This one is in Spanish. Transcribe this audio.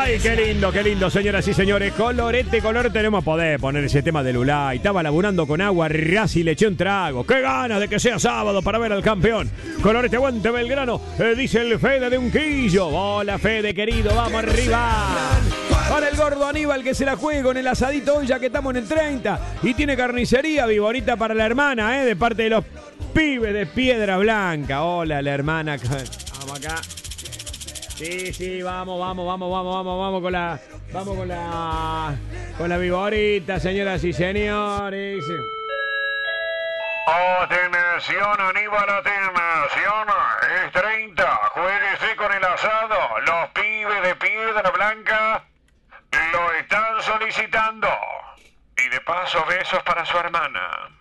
Ay, qué lindo, señoras y señores. Colorete, tenemos poder poner ese tema de Lulay. Estaba laburando con agua, y le eché un trago. ¡Qué ganas de que sea sábado para ver al campeón! Colorete, aguante Belgrano, dice el Fede de Unquillo. Hola, Fede, querido, vamos arriba. Para el gordo Aníbal que se la juegue con el asadito hoy, ya que estamos en el 30. Y tiene carnicería viborita para la hermana, de parte de los pibes de Piedra Blanca. Hola, la hermana. Vamos acá. Sí, vamos con la viborita, señoras y señores. Atención, Aníbal, atención. Es 30. Jueguese con el asado. Los pibes de Piedra Blanca lo están solicitando. Y de paso, besos para su hermana.